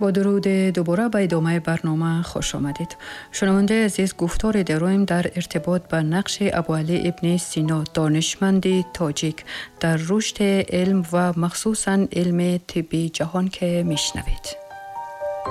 با درود دوباره به ادامه برنامه خوش آمدید. شنونده عزیز، گفتاری داریم در ارتباط به نقش ابوعلی ابن سینا دانشمند تاجیک در رشد علم و مخصوصاً علم طب جهان که میشنوید.